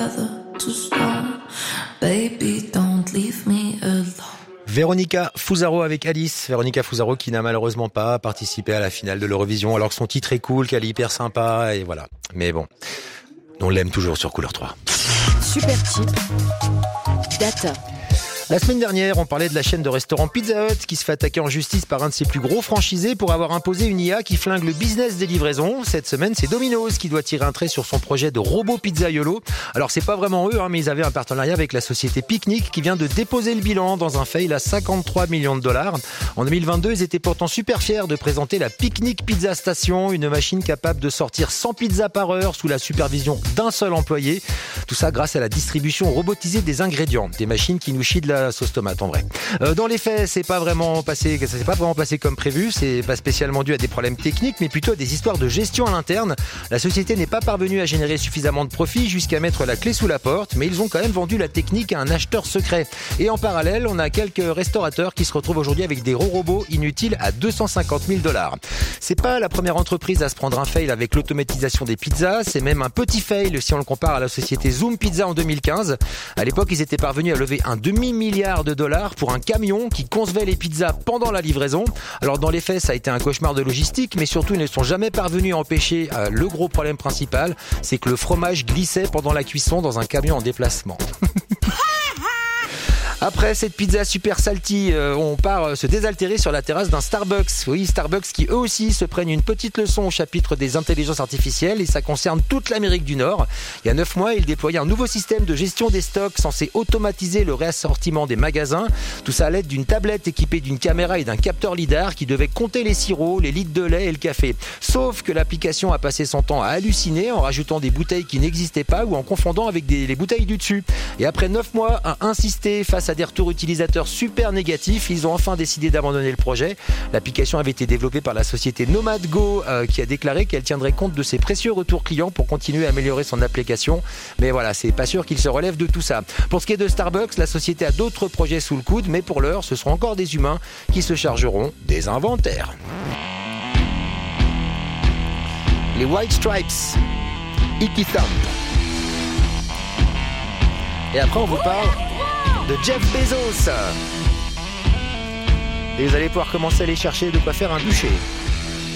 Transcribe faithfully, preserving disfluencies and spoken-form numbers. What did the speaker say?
together to stone. Baby, don't leave me alone. Véronica Fusaro avec Alice. Véronica Fusaro qui n'a malheureusement pas participé à la finale de l'Eurovision, alors que son titre est cool, qu'elle est hyper sympa, et voilà. Mais bon, on l'aime toujours sur Couleur trois. Super Type Data. La semaine dernière, on parlait de la chaîne de restaurants Pizza Hut qui se fait attaquer en justice par un de ses plus gros franchisés pour avoir imposé une I A qui flingue le business des livraisons. Cette semaine, c'est Domino's qui doit tirer un trait sur son projet de robot pizzaiolo. Alors, c'est pas vraiment eux, hein, mais ils avaient un partenariat avec la société Picnic qui vient de déposer le bilan dans un fail à cinquante-trois millions de dollars. En deux mille vingt-deux, ils étaient pourtant super fiers de présenter la Picnic Pizza Station, une machine capable de sortir cent pizzas par heure sous la supervision d'un seul employé. Tout ça grâce à la distribution robotisée des ingrédients. Des machines qui nous chient de la la sauce tomate en vrai. Euh, dans les faits, c'est pas vraiment passé, ça s'est pas vraiment passé comme prévu. C'est pas spécialement dû à des problèmes techniques, mais plutôt à des histoires de gestion à l'interne. La société n'est pas parvenue à générer suffisamment de profit jusqu'à mettre la clé sous la porte, mais ils ont quand même vendu la technique à un acheteur secret. Et en parallèle, on a quelques restaurateurs qui se retrouvent aujourd'hui avec des gros robots inutiles à deux cent cinquante mille dollars. C'est pas la première entreprise à se prendre un fail avec l'automatisation des pizzas. C'est même un petit fail si on le compare à la société Zoom Pizza en deux mille quinze. À l'époque, ils étaient parvenus à lever un demi-milliard de dollars pour un camion qui concevait les pizzas pendant la livraison. Alors dans les faits, ça a été un cauchemar de logistique, mais surtout ils ne sont jamais parvenus à empêcher euh, le gros problème principal, c'est que le fromage glissait pendant la cuisson dans un camion en déplacement. Après cette pizza super salty, euh, on part se désaltérer sur la terrasse d'un Starbucks. Oui, Starbucks qui eux aussi se prennent une petite leçon au chapitre des intelligences artificielles et ça concerne toute l'Amérique du Nord. Il y a neuf mois, ils déployaient un nouveau système de gestion des stocks censé automatiser le réassortiment des magasins. Tout ça à l'aide d'une tablette équipée d'une caméra et d'un capteur lidar qui devait compter les sirops, les litres de lait et le café. Sauf que l'application a passé son temps à halluciner en rajoutant des bouteilles qui n'existaient pas ou en confondant avec des, les bouteilles du dessus. Et après neuf mois à insister face à des retours utilisateurs super négatifs, ils ont enfin décidé d'abandonner le projet. L'application avait été développée par la société NomadGo euh, qui a déclaré qu'elle tiendrait compte de ses précieux retours clients pour continuer à améliorer son application. Mais voilà, c'est pas sûr qu'il se relève de tout ça. Pour ce qui est de Starbucks, la société a d'autres projets sous le coude, mais pour l'heure, ce seront encore des humains qui se chargeront des inventaires. Les White Stripes, Icky Thump. Et après, on vous parle de Jeff Bezos. Et vous allez pouvoir commencer à aller chercher de quoi faire un bûcher.